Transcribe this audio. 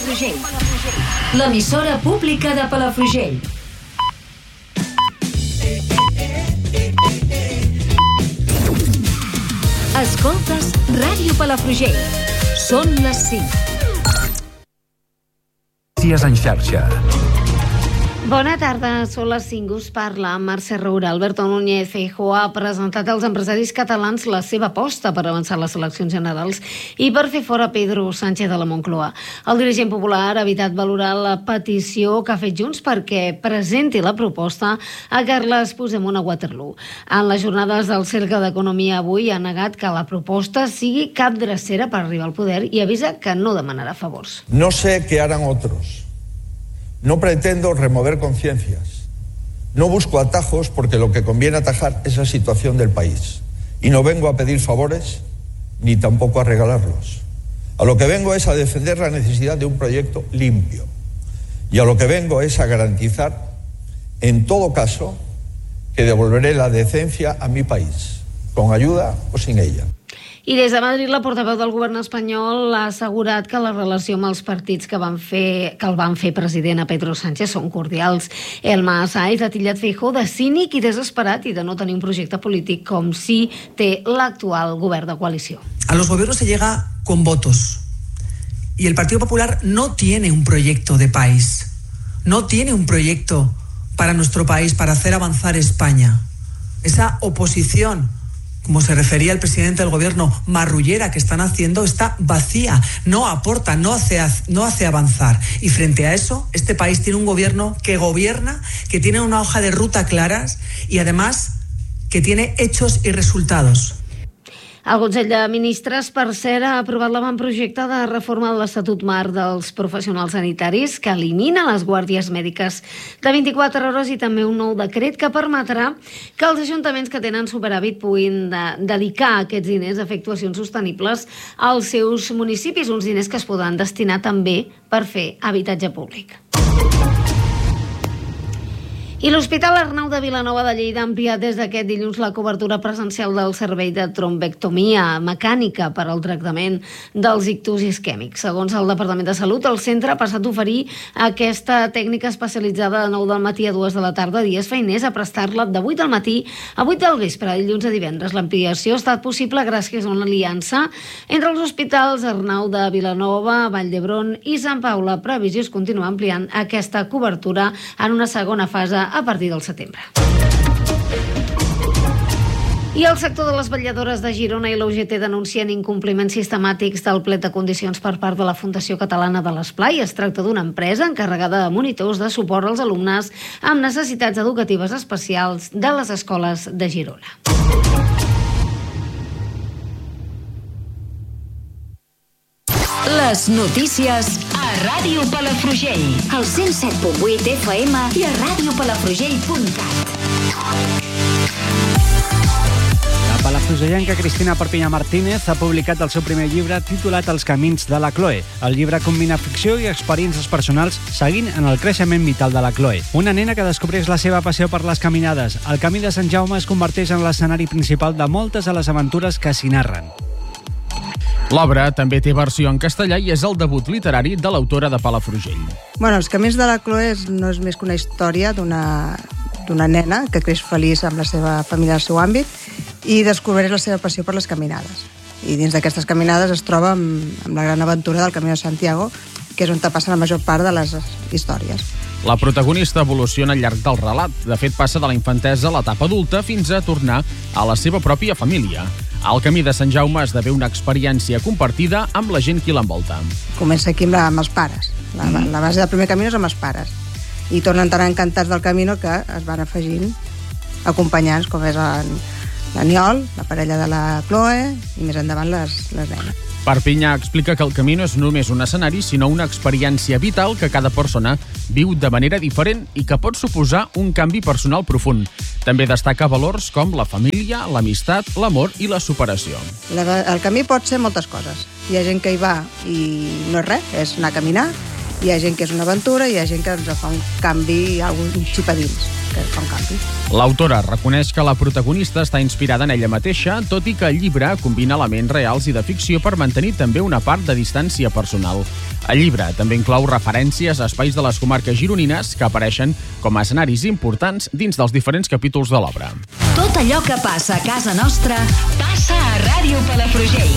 Palafrugell. L'emissora pública de Palafrugell. Escoltes Ràdio Palafrugell. Són les 5. En xarxa. Bona tarda, són les 5, us parla Mercè Roura. Alberto Núñez Feijóo ha presentat als empresaris catalans la seva aposta per avançar les eleccions generals i per fer fora Pedro Sánchez de la Moncloa. El dirigent popular ha evitat valorar la petició que ha fet Junts perquè presenti la proposta a Carles Puigdemont a Waterloo. En les jornades del Cercle d'Economia avui ha negat que la proposta sigui cap drecera per arribar al poder i avisa que no demanarà favors. No sé qué harán otros. No pretendo remover conciencias. No busco atajos porque lo que conviene atajar es la situación del país. Y no vengo a pedir favores ni tampoco a regalarlos. A lo que vengo es a defender la necesidad de un proyecto limpio. Y a lo que vengo es a garantizar, en todo caso, que devolveré la decencia a mi país, con ayuda o sin ella. I des de Madrid, la portaveu del govern espanyol ha assegurat que la relació amb els partits que el van fer president a Pedro Sánchez són cordials. Elma Sáenz ha titllat Feijóo de cínic i desesperat i de no tenir un projecte polític com si té l'actual govern de coalició. A los gobiernos se llega con votos y el Partido Popular no tiene un proyecto de país, no tiene un proyecto para nuestro país, para hacer avanzar España. Esa oposición, como se refería el presidente del gobierno, marrullera que están haciendo, está vacía, no aporta, no hace avanzar. Y frente a eso, este país tiene un gobierno que gobierna, que tiene una hoja de ruta claras y además que tiene hechos y resultados. El Consell de Ministres, per cert, ha aprovat l'avantprojecte de reforma de l'Estatut Marc dels professionals sanitaris que elimina les guàrdies mèdiques de 24 hores i també un nou decret que permetrà que els ajuntaments que tenen superàvit puguin dedicar aquests diners a fer actuacions sostenibles als seus municipis, uns diners que es podran destinar també per fer habitatge públic. I l'Hospital Arnau de Vilanova de Lleida ha ampliat des d'aquest dilluns la cobertura presencial del servei de trombectomia mecànica per al tractament dels ictus isquèmics. Segons el Departament de Salut, el centre ha passat a oferir aquesta tècnica especialitzada de 9 del matí a 2 de la tarda, dies feiners, a prestar-la de 8 del matí a 8 del vespre, de dilluns a divendres. L'ampliació ha estat possible gràcies a una aliança entre els hospitals Arnau de Vilanova, Vall d'Hebron i Sant Pau. La previsió és continuar ampliant aquesta cobertura en una segona fase a partir del setembre. I el sector de les vetlladores de Girona i la UGT denuncien incompliments sistemàtics del plet de condicions per part de la Fundació Catalana de l'Esplai. Es tracta d'una empresa encarregada de monitors de suport als alumnes amb necessitats educatives especials de les escoles de Girona. Les notícies a Ràdio Palafrugell, al 107.8 FM i a radiopalafrugell.cat. La palafrugellenca Cristina Perpinyà Martínez ha publicat el seu primer llibre titulat Els camins de la Chloe. El llibre combina ficció i experiències personals seguint en el creixement vital de la Chloe, una nena que descobreix la seva passió per les caminades. El camí de Sant Jaume es converteix en l'escenari principal de moltes de les aventures que s'hi narren. L'obra també té versió en castellà i és el debut literari de l'autora de Palafrugell. Bueno, Els camins de la Chloe no és més que una història d'una nena que creix feliç amb la seva família al seu àmbit i descobreix la seva passió per les caminades. I dins d'aquestes caminades es troba amb la gran aventura del Camí de Santiago, que és on passa la major part de les històries. La protagonista evoluciona al llarg del relat. De fet, passa de la infantesa a l'etapa adulta fins a tornar a la seva pròpia família. El Camí de Sant Jaume esdevé una experiència compartida amb la gent qui l'envolta. Comença aquí amb els pares. La base del primer camí és amb els pares. I tornen tan encantats del camí que es van afegint acompanyants, com és l'Aniol, la parella de la Chloe, i més endavant les nenes. Perpinyà explica que el camí no és només un escenari, sinó una experiència vital que cada persona viu de manera diferent i que pot suposar un canvi personal profund. També destaca valors com la família, l'amistat, l'amor i la superació. El camí pot ser moltes coses. Hi ha gent que hi va i no és res, és anar a caminar. Hi ha gent que és una aventura i hi ha gent que ens fa un canvi, un xip a dins. que fa un canvi. L'autora reconeix que la protagonista està inspirada en ella mateixa, tot i que el llibre combina elements reals i de ficció per mantenir també una part de distància personal. El llibre també inclou referències a espais de les comarques gironines que apareixen com a escenaris importants dins dels diferents capítols de l'obra. Tot allò que passa a casa nostra passa a Ràdio Palafrugell.